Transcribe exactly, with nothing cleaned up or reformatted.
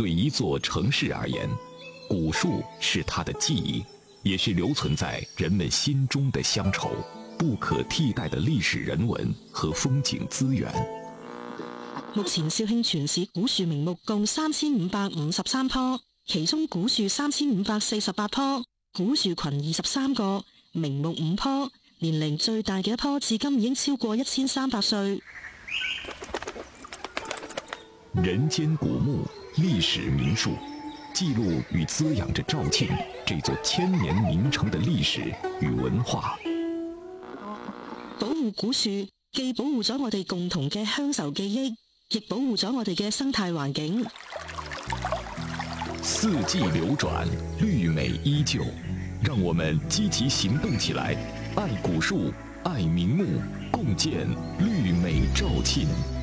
对一座城市而言，古树是它的记忆，也是留存在人们心中的乡愁，不可替代的歷史人文和風景資源。 目前肇慶全市古樹名木共三千五百五十三棵，其中古樹三千五百四十八棵，古樹群二十三個，名木五棵，年齡最大嘅一棵至今已經超過一千三百歲。 人間古木，歷史名樹，記錄與滋養着肇慶這座千年名城的歷史與文化。 保護古樹，既保護咗我哋共同嘅鄉愁記憶，亦保護咗我哋嘅生態環境。 四季流轉，綠美依舊，讓我們積極行動起來，愛古樹，愛名木，共建綠美肇慶。